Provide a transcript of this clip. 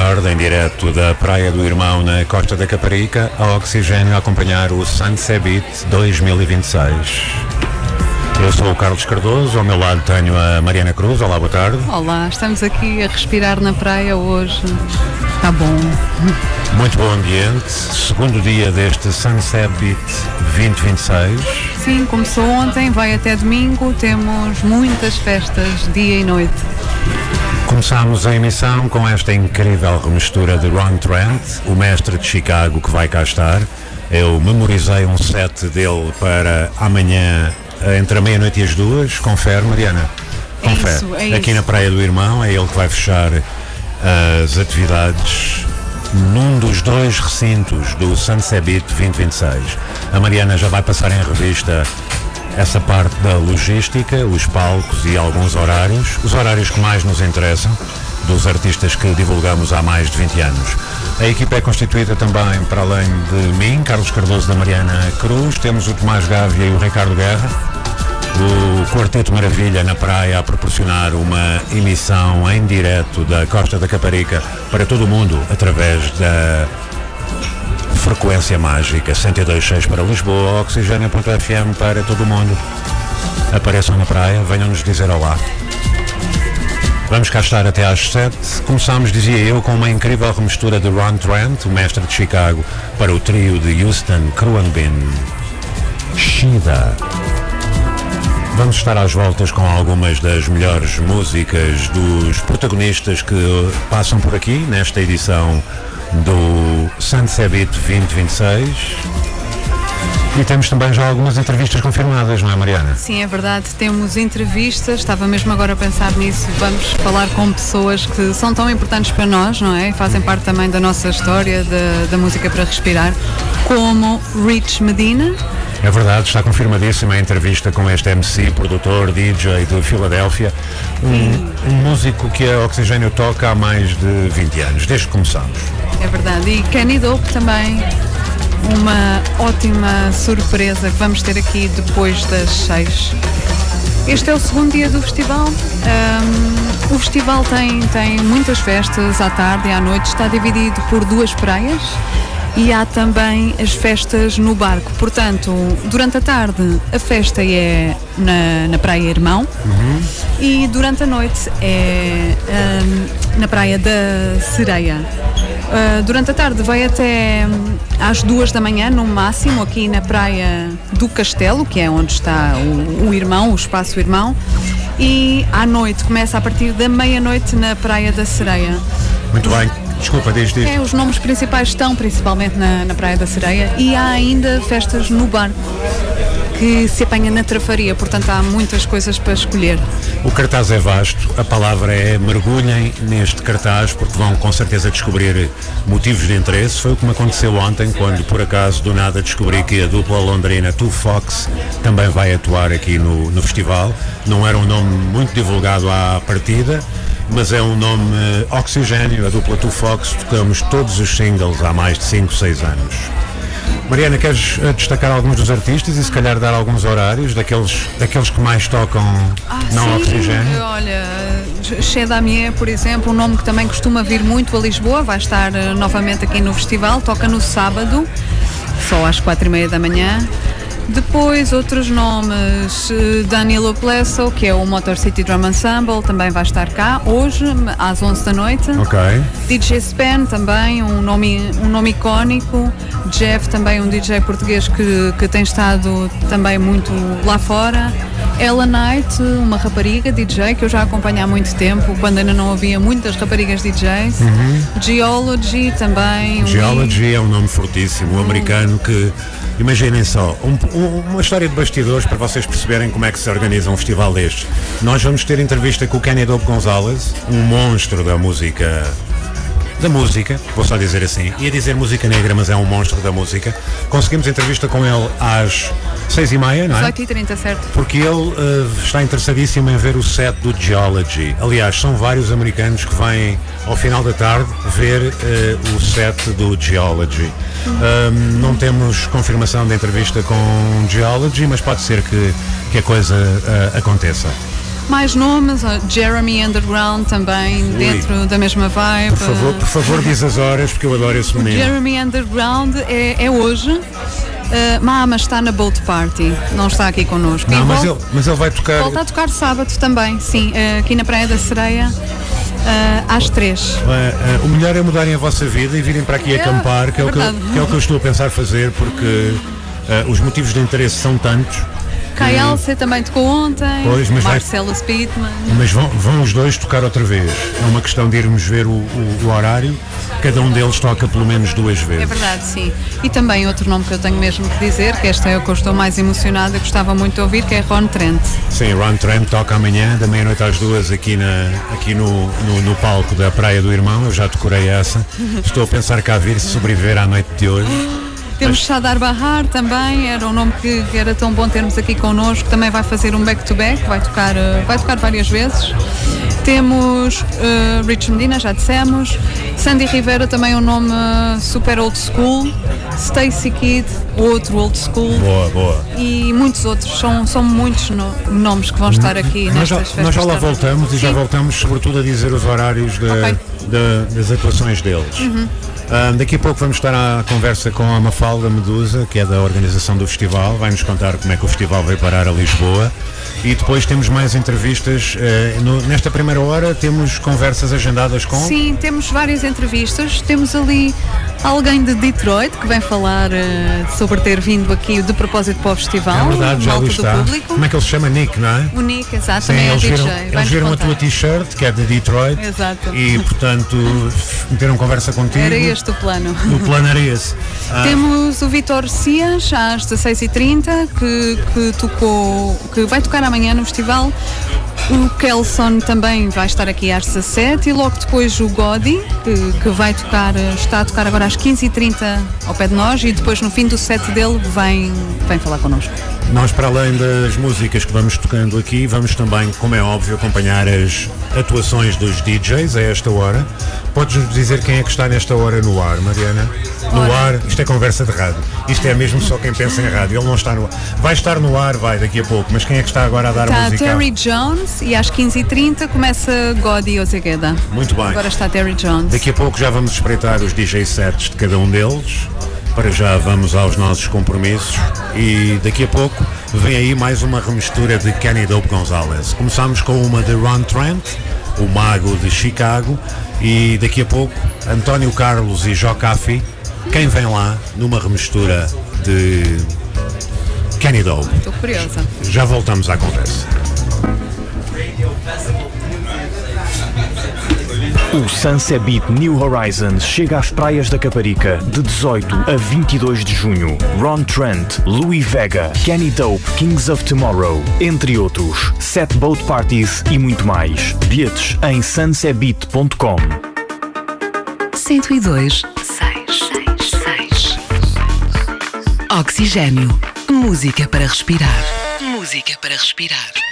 tarde, em direto da Praia do Irmão, na Costa da Caparica, a Oxigênio a acompanhar o Sunset Beat 2026. Eu sou o Carlos Cardoso, ao meu lado tenho a Mariana Cruz. Olá, boa tarde. Olá, estamos aqui a respirar na praia hoje. Está bom. Muito bom ambiente, segundo dia deste Sunset Beat 2026. Sim, começou ontem, vai até domingo, temos muitas festas, dia e noite. Começámos a emissão com esta incrível remistura de Ron Trent, o mestre de Chicago, que vai cá estar. Eu memorizei um set dele para amanhã, entre a meia-noite e as 2. Confere, Mariana? Confere. É isso. Aqui na Praia do Irmão, é ele que vai fechar as atividades num dos 2 recintos do Sunset Beat 2026. A Mariana já vai passar em revista essa parte da logística, os palcos e alguns horários, os horários que mais nos interessam, dos artistas que divulgamos há mais de 20 anos. A equipa é constituída também, para além de mim, Carlos Cardoso, da Mariana Cruz, temos o Tomás Gávea e o Ricardo Guerra, o Quarteto Maravilha na praia a proporcionar uma emissão em direto da Costa da Caparica para todo o mundo, através da frequência mágica 102.6 para Lisboa, Oxigênio.fm para todo o mundo. Apareçam na praia, venham-nos dizer olá. Vamos cá estar até às 7. Começámos, dizia eu, com uma incrível remistura de Ron Trent, o mestre de Chicago, para o trio de Houston, Khruangbin, Shida. Vamos estar às voltas com algumas das melhores músicas dos protagonistas que passam por aqui nesta edição do Sunset Beat 2026. E temos também já algumas entrevistas confirmadas, não é, Mariana? Sim, é verdade, temos entrevistas, estava mesmo agora a pensar nisso. Vamos falar com pessoas que são tão importantes para nós, não é? E fazem parte também da nossa história, da música para respirar, como Rich Medina. É verdade, está confirmadíssima a entrevista com este MC, produtor, DJ de Filadélfia, um músico que a Oxigênio toca há mais de 20 anos, desde que começamos. É verdade, e Kenny Dope também, uma ótima surpresa que vamos ter aqui depois das 6. Este é o segundo dia do festival. O festival tem muitas festas à tarde e à noite, está dividido por 2 praias. E há também as festas no barco. Portanto, durante a tarde a festa é na Praia Irmão, e durante a noite é na Praia da Sereia. Durante a tarde vai até às 2 da manhã, no máximo, aqui na Praia do Castelo, que é onde está o Irmão, o Espaço Irmão. E à noite, começa a partir da meia-noite na Praia da Sereia. Muito bem. Desculpa, diz. Os nomes principais estão principalmente na Praia da Sereia, e há ainda festas no barco que se apanha na Trafaria, portanto há muitas coisas para escolher. O cartaz é vasto, a palavra é mergulhem neste cartaz, porque vão com certeza descobrir motivos de interesse. Foi o que me aconteceu ontem, quando por acaso do nada descobri que a dupla londrina Two Fox também vai atuar aqui no festival. Não era um nome muito divulgado à partida, mas é um nome Oxigênio, a dupla Two Fox. Tocamos todos os singles há mais de 5, 6 anos. Mariana, queres destacar alguns dos artistas e se calhar dar alguns horários daqueles que mais tocam sim, Oxigênio? Olha, Chez Damier, por exemplo, um nome que também costuma vir muito a Lisboa, vai estar novamente aqui no festival, toca no sábado, só às 4:30 da manhã. Depois outros nomes, Danilo Plesso, que é o Motor City Drum Ensemble, também vai estar cá hoje às 11 da noite. Ok. DJ Span também, um nome icónico. Jeff, também um DJ português que tem estado também muito lá fora. Ella Knight, uma rapariga DJ que eu já acompanho há muito tempo, quando ainda não havia muitas raparigas DJs. Geology também. Geology é um nome fortíssimo, um americano que, imaginem só, uma história de bastidores para vocês perceberem como é que se organiza um festival destes. Nós vamos ter entrevista com o Kenny Dope Gonzalez, um monstro da música, vou só dizer assim, ia dizer música negra, mas é um monstro da música. Conseguimos entrevista com ele às 6:30, não é? 18h30, certo. Porque ele está interessadíssimo em ver o set do Geology. Aliás, são vários americanos que vêm ao final da tarde ver o set do Geology. Não temos confirmação da entrevista com Geology, mas pode ser que a coisa aconteça. mais nomes, Jeremy Underground também, dentro da mesma vibe. Por favor, diz as horas, porque eu adoro esse menino. Jeremy Underground é hoje. Mas está na Boat Party, não está aqui connosco. Não, mas ele vai tocar. Volta a tocar sábado também, sim, aqui na Praia da Sereia, às 3. O melhor é mudarem a vossa vida e virem para aqui acampar, que é o que eu estou a pensar fazer, porque os motivos de interesse são tantos. Kai Alce também tocou ontem, pois, Marcelo Speedman. Mas vão os dois tocar outra vez. É uma questão de irmos ver o horário. Cada um deles toca pelo menos 2 vezes. É verdade, sim. E também outro nome que eu tenho mesmo que dizer, que este é o que eu estou mais emocionada e gostava muito de ouvir, que é Ron Trent. Sim, Ron Trent toca amanhã, da meia-noite às 2, aqui no palco da Praia do Irmão. Eu já decorei essa. Estou a pensar cá vir sobreviver à noite de hoje. Temos Shadar Bahar também, era um nome que era tão bom termos aqui connosco, também vai fazer um back-to-back, vai tocar várias vezes. Temos Rich Medina, já dissemos, Sandy Rivera, também um nome super old school, Stacy Kidd, outro old school. Boa. E muitos outros, são muitos nomes que vão estar aqui nestas festas. Nós já lá voltamos e já voltamos sobretudo a dizer os horários das atuações deles. Daqui a pouco vamos estar à conversa com a Mafalda Medusa, que é da organização do festival, vai-nos contar como é que o festival veio parar a Lisboa, e depois temos mais entrevistas. Nesta primeira hora temos conversas agendadas com... Sim, temos várias entrevistas, temos ali alguém de Detroit que vem falar sobre ter vindo aqui de propósito para o festival. É verdade, já ali está. Como é que ele se chama? Nick, não é? O Nick, exato, também é DJ. Eles viram a tua t-shirt, que é de Detroit. Exato. E, portanto, meteram conversa contigo. Era este o plano. O plano era esse. Temos o Vitor Cias, às 16h30, que vai tocar amanhã no festival. O Kelson também vai estar aqui às 17 e logo depois o Godi, que está a tocar agora às 15h30 ao pé de nós, e depois no fim do set dele vem falar connosco. Nós, para além das músicas que vamos tocando aqui, vamos também, como é óbvio, acompanhar as atuações dos DJs a esta hora. Podes-nos dizer quem é que está nesta hora no ar, Mariana? No ar, isto é conversa de rádio. Isto é mesmo só quem pensa em rádio. Ele não está no ar. Vai estar no ar, daqui a pouco. Mas quem é que está agora a dar a música? Está Terry Jones e às 15h30 começa Godi Ozegueda. Muito bem. Agora está Terry Jones. Daqui a pouco já vamos espreitar os DJ sets de cada um deles. Para já vamos aos nossos compromissos e daqui a pouco vem aí mais uma remistura de Kenny Dope Gonzalez. Começamos com uma de Ron Trent, o mago de Chicago, e daqui a pouco António Carlos e Jó Caffi, quem vem lá numa remistura de Kenny Dope. Estou curiosa. Já voltamos à conversa. O Sunset Beat New Horizons chega às praias da Caparica de 18 a 22 de junho. Ron Trent, Louis Vega, Kenny Dope, Kings of Tomorrow, entre outros. 7 boat parties e muito mais. Bilhetes em sunsetbeat.com. 102.6 Oxigênio. Música para respirar. Música para respirar.